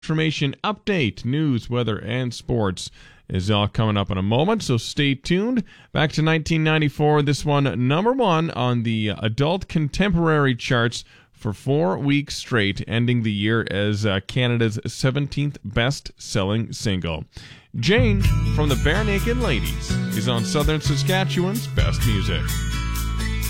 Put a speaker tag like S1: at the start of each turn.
S1: information update, news, weather, and sports is all coming up in a moment, so stay tuned. Back to 1994, this one number one on the adult contemporary charts for 4 weeks straight, ending the year as Canada's 17th best-selling single. Jane from the Bare Naked Ladies is on Southern Saskatchewan's Best Music.